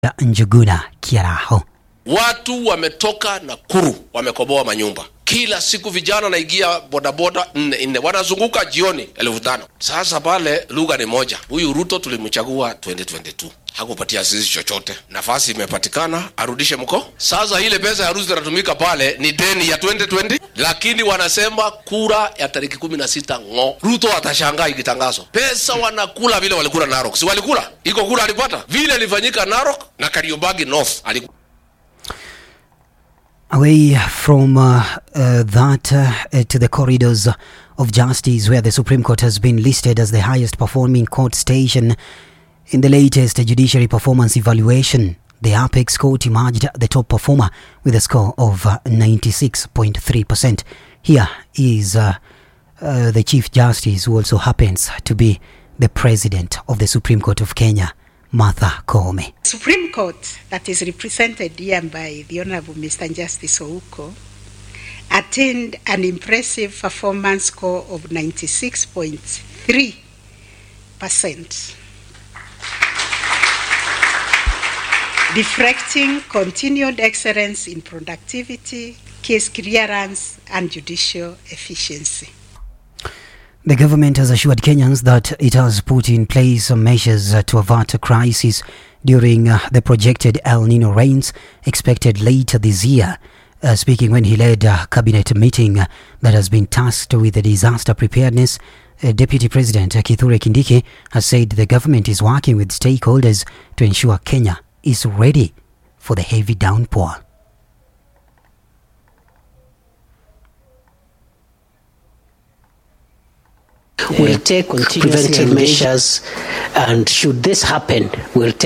Njuguna Kiaraho. Watu wametoka Nakuru wamekoboa manyumba. Kila siku vijana naingia bodaboda nne wanazunguka jioni 1500. Sasa pale lugha ni moja. Huyu Ruto tulimchagua 2022. Hakupatia sisi chochote. Nafasi imepatikana, arudishe mko. Sasa ile pesa ya harusi inatumika pale ni deni ya 2020, lakini wanasema kura ya tariki 16 ngo. Ruto atashangaa ikitangazo. Pesa wanakula vile walikula Narok. Si walikula? Iko kura alipata. Vile ilifanyika Narok na Kariobangi North. Away from that to the corridors of justice, where the Supreme Court has been listed as the highest performing court station in the latest judiciary performance evaluation. The Apex Court emerged the top performer with a score of 96.3%. Here is the Chief Justice, who also happens to be the President of the Supreme Court of Kenya, Martha Koome. Supreme Court, that is represented here by the Honorable Mr. Justice Ouko, attained an impressive performance score of 96.3%, reflecting continued excellence in productivity, case clearance, and judicial efficiency. The government has assured Kenyans that it has put in place some measures to avert a crisis during the projected El Nino rains expected later this year. Speaking when he led a cabinet meeting that has been tasked with the disaster preparedness, Deputy President Kithure Kindiki has said the government is working with stakeholders to ensure Kenya is ready for the heavy downpour. We'll take preventive measures, and should this happen, we'll take